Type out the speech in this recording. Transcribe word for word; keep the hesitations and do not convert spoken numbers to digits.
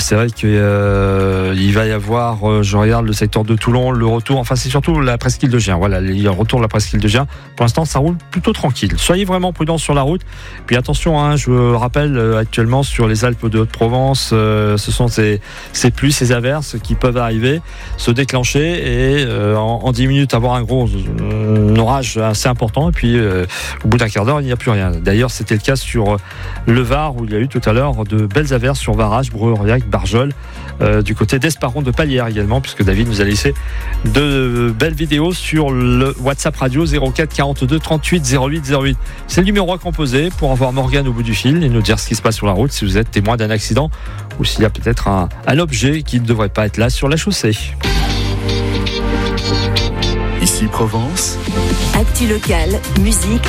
c'est vrai qu'il euh, va y avoir, euh, je regarde le secteur de Toulon, le retour, enfin c'est surtout la presqu'île de Gien. Voilà, il y a le retour de la presqu'île de Gien. Pour l'instant, ça roule plutôt tranquille. Soyez vraiment prudents sur la route. Puis attention, hein, je vous rappelle euh, actuellement sur les Alpes de Haute-Provence, euh, ce sont ces, ces pluies, ces averses qui peuvent arriver, se déclencher et euh, en, en dix minutes avoir un gros euh, orage assez important. Et puis euh, au bout d'un quart d'heure, il n'y a plus rien. D'ailleurs, c'était le cas sur le Var où il y a eu tout à l'heure de belles averses sur Varage, Breux-Aurillac, Barjol, euh, du côté d'Esparon, de Palière également, puisque David nous a laissé de belles vidéos sur le WhatsApp radio zéro quatre quarante-deux trente-huit zéro huit zéro huit. C'est le numéro à composer pour avoir Morgane au bout du fil et nous dire ce qui se passe sur la route, si vous êtes témoin d'un accident ou s'il y a peut-être un, un objet qui ne devrait pas être là sur la chaussée. Ici Provence. Actu locale, musique,